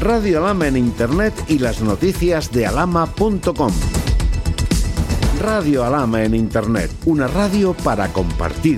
Radio Alhama en Internet y las noticias de alhama.com. Radio Alhama en Internet, una radio para compartir.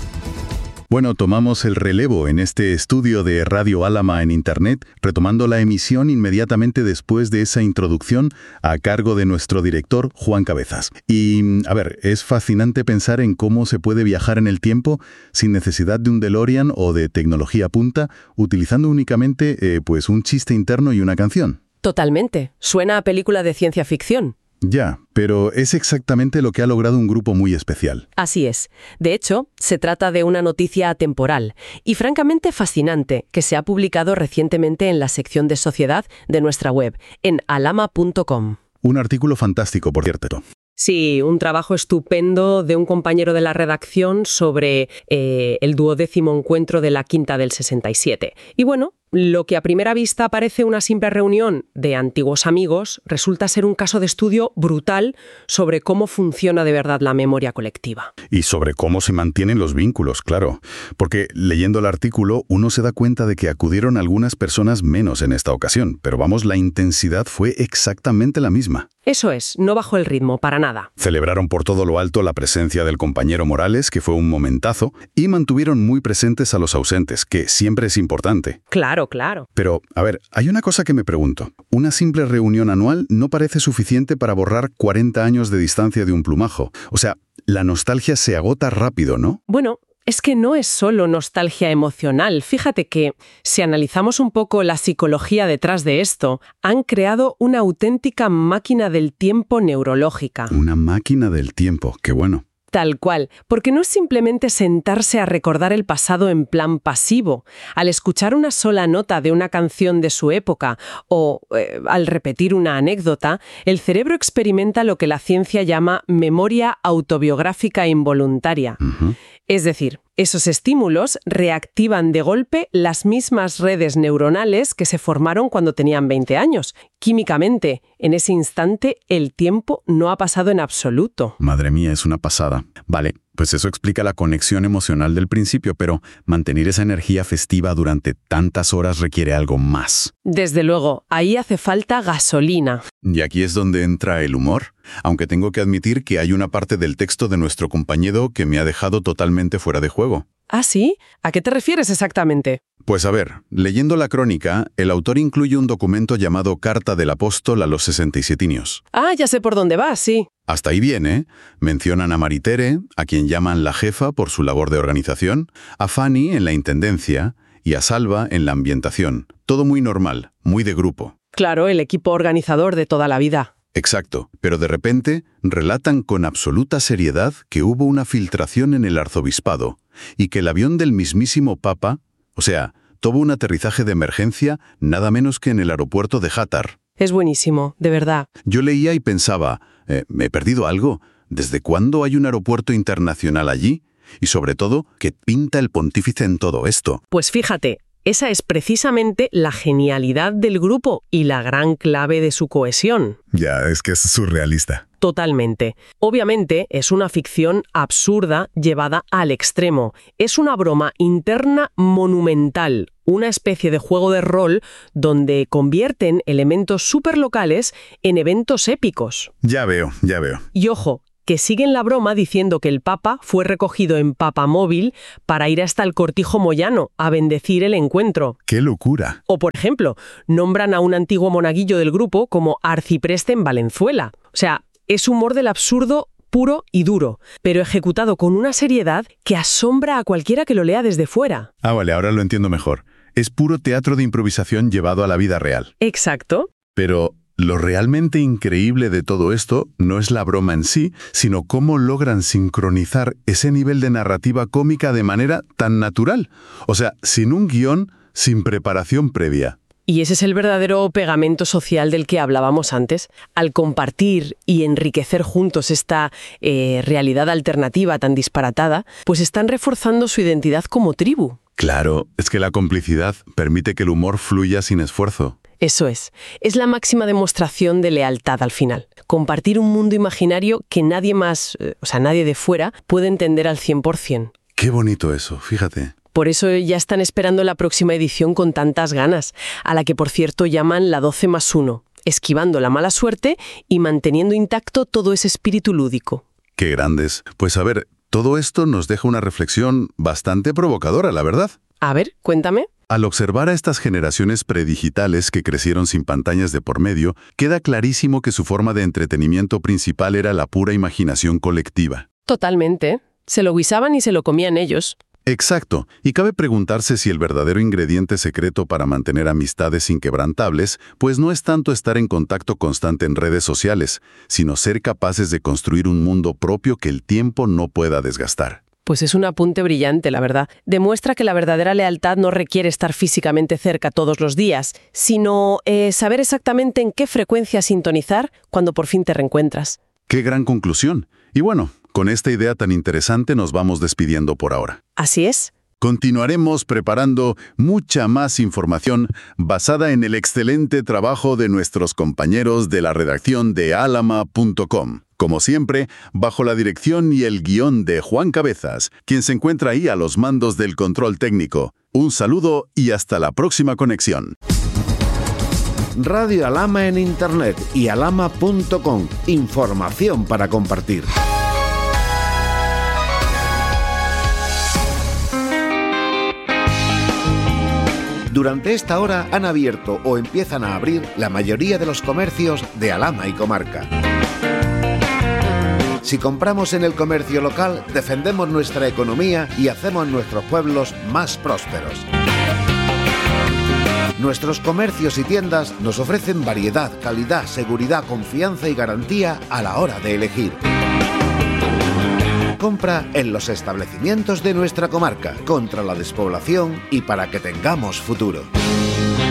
Bueno, tomamos el relevo en este estudio de Radio Alhama en Internet, retomando la emisión inmediatamente después de esa introducción a cargo de nuestro director, Juan Cabezas. Y, a ver, es fascinante pensar en cómo se puede viajar en el tiempo sin necesidad de un DeLorean o de tecnología punta, utilizando únicamente, pues, un chiste interno y una canción. Totalmente. Suena a película de ciencia ficción. Ya, pero es exactamente lo que ha logrado un grupo muy especial. Así es. De hecho, se trata de una noticia atemporal y francamente fascinante que se ha publicado recientemente en la sección de Sociedad de nuestra web, en alhama.com. Un artículo fantástico, por cierto. Sí, un trabajo estupendo de un compañero de la redacción sobre el 12º encuentro de la Quinta del 67. Y bueno, lo que a primera vista parece una simple reunión de antiguos amigos resulta ser un caso de estudio brutal sobre cómo funciona de verdad la memoria colectiva. Y sobre cómo se mantienen los vínculos, claro. Porque leyendo el artículo uno se da cuenta de que acudieron algunas personas menos en esta ocasión, pero vamos, la intensidad fue exactamente la misma. Eso es, no bajó el ritmo, para nada. Celebraron por todo lo alto la presencia del compañero Morales, que fue un momentazo, y mantuvieron muy presentes a los ausentes, que siempre es importante. Claro. Pero, a ver, hay una cosa que me pregunto. Una simple reunión anual no parece suficiente para borrar 40 años de distancia de un plumajo. O sea, la nostalgia se agota rápido, ¿no? Bueno, es que no es solo nostalgia emocional. Fíjate que, si analizamos un poco la psicología detrás de esto, han creado una auténtica máquina del tiempo neurológica. Una máquina del tiempo, qué bueno. Tal cual, porque no es simplemente sentarse a recordar el pasado en plan pasivo. Al escuchar una sola nota de una canción de su época o al repetir una anécdota, el cerebro experimenta lo que la ciencia llama memoria autobiográfica involuntaria. Es decir, esos estímulos reactivan de golpe las mismas redes neuronales que se formaron cuando tenían 20 años. Químicamente, en ese instante, el tiempo no ha pasado en absoluto. Madre mía, es una pasada. Vale, pues eso explica la conexión emocional del principio, pero mantener esa energía festiva durante tantas horas requiere algo más. Desde luego, ahí hace falta gasolina. Y aquí es donde entra el humor. Aunque tengo que admitir que hay una parte del texto de nuestro compañero que me ha dejado totalmente fuera de juego. ¿Ah, sí? ¿A qué te refieres exactamente? Pues a ver, leyendo la crónica, el autor incluye un documento llamado Carta del Apóstol a los 67nios. Ah, ya sé por dónde vas, sí. Hasta ahí viene. Mencionan a Maritere, a quien llaman la jefa por su labor de organización, a Fanny en la intendencia y a Salva en la ambientación. Todo muy normal, muy de grupo. Claro, el equipo organizador de toda la vida. Exacto, pero de repente relatan con absoluta seriedad que hubo una filtración en el arzobispado y que el avión del mismísimo Papa, o sea, tuvo un aterrizaje de emergencia nada menos que en el aeropuerto de Játar. Es buenísimo, de verdad. Yo leía y pensaba, ¿me he perdido algo? ¿Desde cuándo hay un aeropuerto internacional allí? Y sobre todo, ¿qué pinta el pontífice en todo esto? Pues fíjate, esa es precisamente la genialidad del grupo y la gran clave de su cohesión. Ya, es que es surrealista. Totalmente. Obviamente es una ficción absurda llevada al extremo. Es una broma interna monumental, una especie de juego de rol donde convierten elementos superlocales en eventos épicos. Ya veo. Y ojo, que siguen la broma diciendo que el Papa fue recogido en papamóvil para ir hasta el Cortijo Moyano a bendecir el encuentro. ¡Qué locura! O, por ejemplo, nombran a un antiguo monaguillo del grupo como arcipreste en Valenzuela. O sea, es humor del absurdo puro y duro, pero ejecutado con una seriedad que asombra a cualquiera que lo lea desde fuera. Ah, vale, ahora lo entiendo mejor. Es puro teatro de improvisación llevado a la vida real. Exacto. Pero lo realmente increíble de todo esto no es la broma en sí, sino cómo logran sincronizar ese nivel de narrativa cómica de manera tan natural. O sea, sin un guión, sin preparación previa. Y ese es el verdadero pegamento social del que hablábamos antes. Al compartir y enriquecer juntos esta realidad alternativa tan disparatada, pues están reforzando su identidad como tribu. Claro, es que la complicidad permite que el humor fluya sin esfuerzo. Eso es la máxima demostración de lealtad al final. Compartir un mundo imaginario que nadie más, nadie de fuera, puede entender al 100%. Qué bonito eso, fíjate. Por eso ya están esperando la próxima edición con tantas ganas, a la que por cierto llaman la 12+1, esquivando la mala suerte y manteniendo intacto todo ese espíritu lúdico. ¡Qué grandes! Pues a ver, todo esto nos deja una reflexión bastante provocadora, la verdad. A ver, cuéntame. Al observar a estas generaciones predigitales que crecieron sin pantallas de por medio, queda clarísimo que su forma de entretenimiento principal era la pura imaginación colectiva. Totalmente. Se lo guisaban y se lo comían ellos. Exacto, y cabe preguntarse si el verdadero ingrediente secreto para mantener amistades inquebrantables, pues no es tanto estar en contacto constante en redes sociales, sino ser capaces de construir un mundo propio que el tiempo no pueda desgastar. Pues es un apunte brillante, la verdad. Demuestra que la verdadera lealtad no requiere estar físicamente cerca todos los días, sino saber exactamente en qué frecuencia sintonizar cuando por fin te reencuentras. ¡Qué gran conclusión! Y bueno, con esta idea tan interesante nos vamos despidiendo por ahora. Así es. Continuaremos preparando mucha más información basada en el excelente trabajo de nuestros compañeros de la redacción de alama.com. Como siempre, bajo la dirección y el guión de Juan Cabezas, quien se encuentra ahí a los mandos del control técnico. Un saludo y hasta la próxima conexión. Radio Alama en Internet y alama.com. Información para compartir. Durante esta hora han abierto o empiezan a abrir la mayoría de los comercios de Alhama y comarca. Si compramos en el comercio local, defendemos nuestra economía y hacemos nuestros pueblos más prósperos. Nuestros comercios y tiendas nos ofrecen variedad, calidad, seguridad, confianza y garantía a la hora de elegir. Compra en los establecimientos de nuestra comarca, contra la despoblación y para que tengamos futuro.